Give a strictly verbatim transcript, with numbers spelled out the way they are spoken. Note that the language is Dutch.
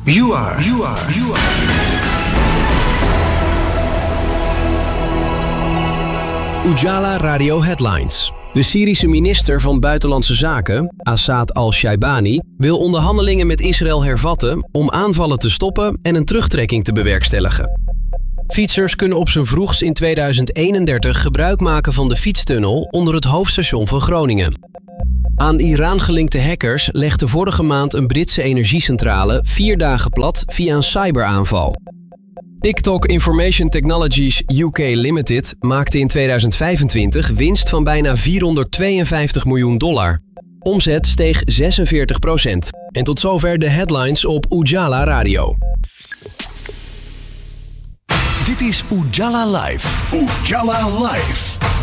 You are, you are, you are. Ujala Radio Headlines. De Syrische minister van Buitenlandse Zaken, Assad al-Shaibani, wil onderhandelingen met Israël hervatten om aanvallen te stoppen en een terugtrekking te bewerkstelligen. Fietsers kunnen op z'n vroegst in tweeduizend eenendertig gebruik maken van de fietstunnel onder het hoofdstation van Groningen. Aan Iran gelinkte hackers legden vorige maand een Britse energiecentrale vier dagen plat via een cyberaanval. TikTok Information Technologies U K Limited maakte in tweeduizend vijfentwintig winst van bijna vierhonderdtweeënvijftig miljoen dollar. Omzet steeg zesenveertig procent. En tot zover de headlines op Ujala Radio. Dit is Ujala Live. Ujala Live.